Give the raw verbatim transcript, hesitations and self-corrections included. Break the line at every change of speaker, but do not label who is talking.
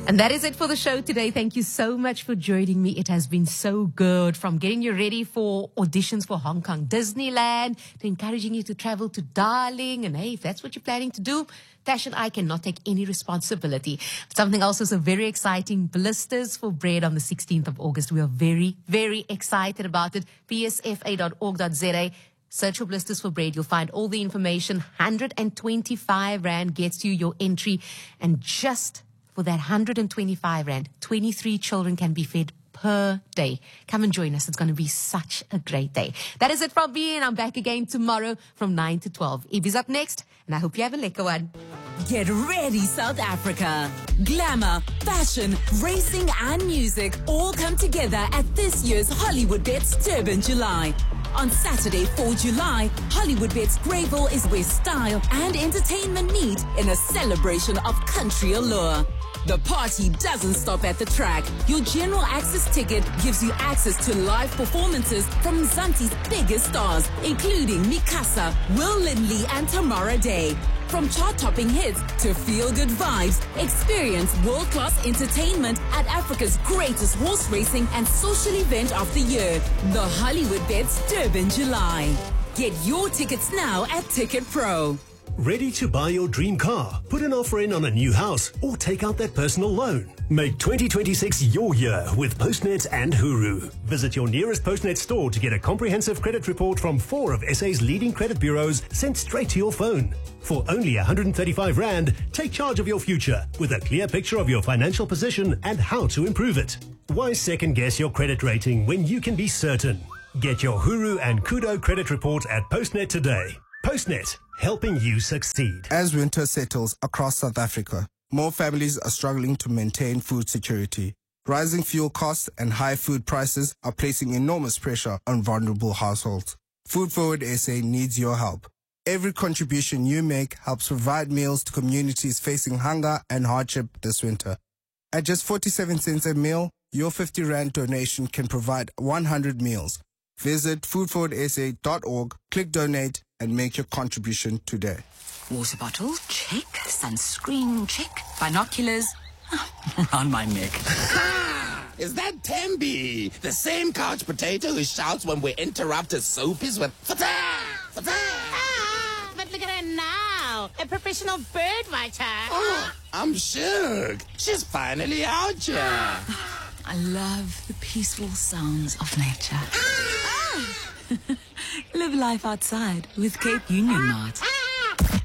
And that is it for the show today. Thank you so much for joining me. It has been so good, from getting you ready for auditions for Hong Kong Disneyland to encouraging you to travel to Darling. And hey, if that's what you're planning to do, Tash and I cannot take any responsibility. Something else is a very exciting, Blisters for Bread on the sixteenth of August. We are very, very excited about it. p s f a dot org dot z a. Search for Blisters for Bread. You'll find all the information. one hundred twenty-five Rand gets you your entry. And just for that one hundred twenty-five Rand, twenty-three children can be fed per day. Come and join us. It's going to be such a great day. That is it from me, and I'm back again tomorrow from nine to twelve. Evie's up next, and I hope you have a lekker one.
Get ready, South Africa. Glamour, fashion, racing, and music all come together at this year's Hollywood Bets Durban July. On Saturday, the fourth of July, Hollywood Bets Greyville is where style and entertainment meet in a celebration of country allure. The party doesn't stop at the track. Your general access ticket gives you access to live performances from Mzansi's biggest stars, including Mikasa, Will Lindley, and Tamara Day. From chart-topping hits to feel-good vibes, experience world-class entertainment at Africa's greatest horse racing and social event of the year, the Hollywood Bets Durban July. Get your tickets now at Ticket Pro.
Ready to buy your dream car, put an offer in on a new house, or take out that personal loan? Make twenty twenty-six your year with Postnet and Huru. Visit your nearest Postnet store to get a comprehensive credit report from four of S A's leading credit bureaus sent straight to your phone. For only one hundred thirty-five Rand, take charge of your future with a clear picture of your financial position and how to improve it. Why second guess your credit rating when you can be certain? Get your Huru and Kudo credit report at Postnet today. Postnet, helping you succeed.
As winter settles across South Africa, more families are struggling to maintain food security. Rising fuel costs and high food prices are placing enormous pressure on vulnerable households. Food Forward S A needs your help. Every contribution you make helps provide meals to communities facing hunger and hardship this winter. At just forty-seven cents a meal, your fifty Rand donation can provide one hundred meals. Visit food forward s a dot org, click donate, and make your contribution today.
Water bottle, check. Sunscreen, check. Binoculars, around my neck.
Is that Tembi, the same couch potato who shouts when we interrupt his soapies with fata, fata?
Ah, but look at her now, a professional bird watcher.
Oh, I'm shook. She's finally out here.
I love the peaceful sounds of nature. Live life outside with Cape Union Mart.